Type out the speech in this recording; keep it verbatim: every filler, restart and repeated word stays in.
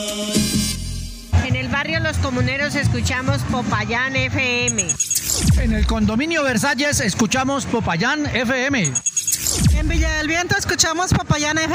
En el barrio Los Comuneros escuchamos Popayán F M. En el condominio Versalles escuchamos Popayán F M. En Villa del Viento escuchamos Popayán F M.